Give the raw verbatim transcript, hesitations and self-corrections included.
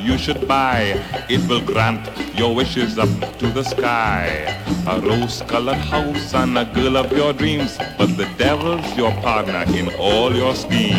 you should buy. It will grant your wishes up to the sky. A rose-colored house and a girl of your dreams, but the devil's your partner in all your schemes.